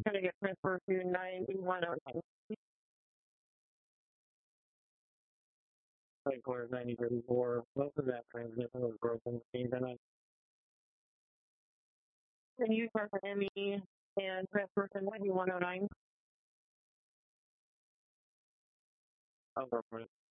Going to get transferred to 9109. Flight Course 9034. Most of that transmission was broken. Can you press an ME and transfer to 9109? I'll go for it.